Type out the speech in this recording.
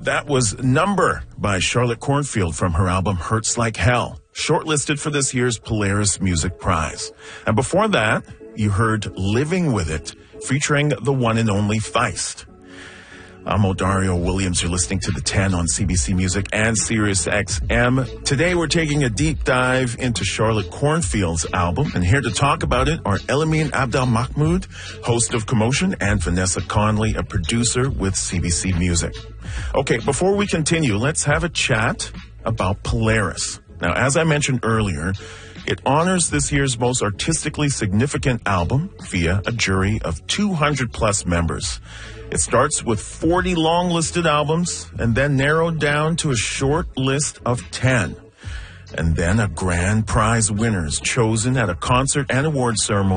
That was Number by Charlotte Cornfield from her album Hurts Like Hell, shortlisted for this year's Polaris Music Prize. And before that, you heard Living With It, featuring the one and only Feist. I'm Odario Williams. You're listening to The 10 on CBC Music and Sirius XM. Today we're taking a deep dive into Charlotte Cornfield's album, and here to talk about it are Elamine Abdelmahmoud, host of Commotion, and Vanessa Conley, a producer with CBC Music. Okay, before we continue, let's have a chat about Polaris. Now, as I mentioned earlier, it honors this year's most artistically significant album via a jury of 200-plus members. It starts with 40 long-listed albums and then narrowed down to a short list of 10. And then a grand prize winners chosen at a concert and award ceremony